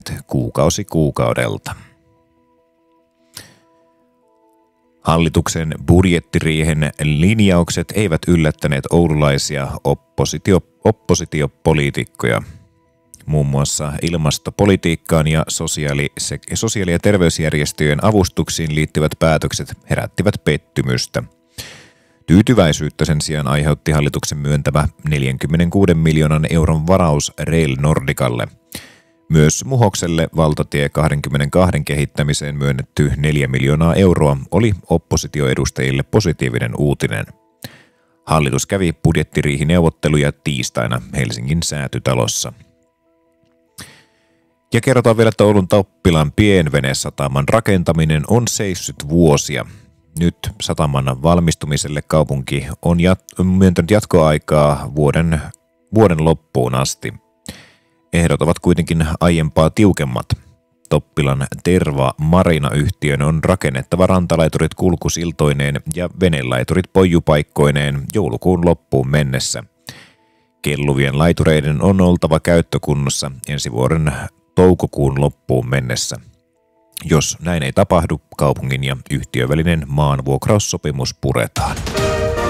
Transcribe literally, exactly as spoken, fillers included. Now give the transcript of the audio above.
kuukausi kuukaudelta. Hallituksen budjettiriihen linjaukset eivät yllättäneet oululaisia oppositio, oppositiopoliitikkoja. Muun muassa ilmastopolitiikkaan ja sosiaali- sosiaali- ja terveysjärjestöjen avustuksiin liittyvät päätökset herättivät pettymystä. Tyytyväisyyttä sen sijaan aiheutti hallituksen myöntävä neljänkymmenenkuuden miljoonan euron varaus Rail Nordicalle. Myös Muhokselle valtatie kaksikymmentäkaksi kehittämiseen myönnetty neljä miljoonaa euroa oli oppositioedustajille positiivinen uutinen. Hallitus kävi budjettiriihineuvotteluja tiistaina Helsingin Säätytalossa. Ja kerrotaan vielä, että Oulun Toppilan pienvenesataman rakentaminen on seissyt vuosia. Nyt sataman valmistumiselle kaupunki on jat- myöntänyt jatkoaikaa vuoden, vuoden loppuun asti. Ehdot ovat kuitenkin aiempaa tiukemmat. Toppilan Terva-Marina-yhtiön on rakennettava rantalaiturit kulkusiltoineen ja venelaiturit poijupaikkoineen joulukuun loppuun mennessä. Kelluvien laitureiden on oltava käyttökunnossa ensi vuoden toukokuun loppuun mennessä. Jos näin ei tapahdu, kaupungin ja yhtiön välinen maanvuokraussopimus puretaan.